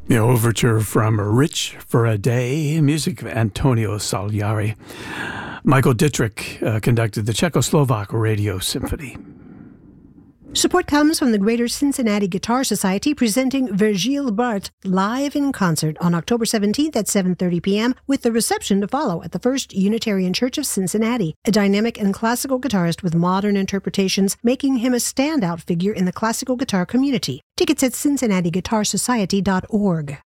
The overture from Rich for a Day, music of Antonio Salieri. Michael Dietrich conducted the Czechoslovak Radio Symphony. Support comes from the Greater Cincinnati Guitar Society, presenting Virgile Bart live in concert on October 17th at 7:30 p.m. with the reception to follow at the First Unitarian Church of Cincinnati. A dynamic and classical guitarist with modern interpretations, making him a standout figure in the classical guitar community. Tickets at cincinnatiguitarsociety.org.